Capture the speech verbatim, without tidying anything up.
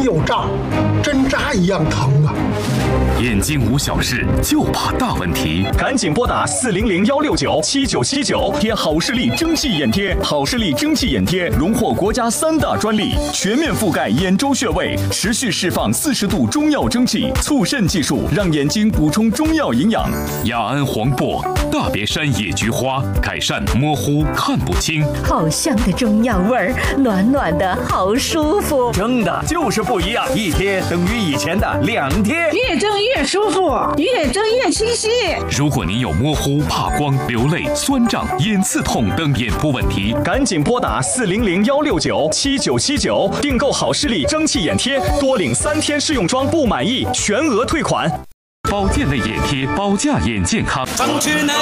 有胀，针扎一样疼啊！ 眼睛无小事，就怕大问题， 赶紧拨打四零零幺六九七九七九贴好视力蒸汽眼贴。好视力蒸汽眼贴荣获国家三大专利，全面覆盖眼周穴位，持续释放四十度中药蒸汽，促肾技术让眼睛补充中药营养。 雅安黄柏、大别山野菊花，改善模糊看不清。 好香的中药味儿，暖暖的好舒服。 蒸的就是不一样，一贴等于以前的两贴， 越蒸越舒服，越蒸越清晰。 如果您有模糊、怕光、流泪、酸胀、眼刺痛等眼部问题， 赶紧拨打四零零幺六九七九七九订购好视力蒸汽眼贴，多领三天试用装，不满意全额退款。 保健类眼贴，保驾眼健康。